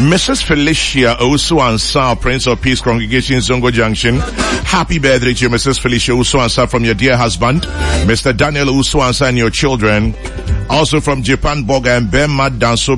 Mrs. Felicia Osu Ansah, Prince of Peace Congregation, Zongo Junction. Happy birthday to you, Mrs. Felicia Osu Ansah, from your dear husband, Mr. Daniel Osu Ansah, and your children. Also from Japan, Boga and Bema Danso